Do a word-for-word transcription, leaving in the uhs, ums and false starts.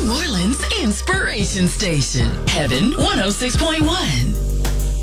New Orleans Inspiration Station. Heaven one oh six point one.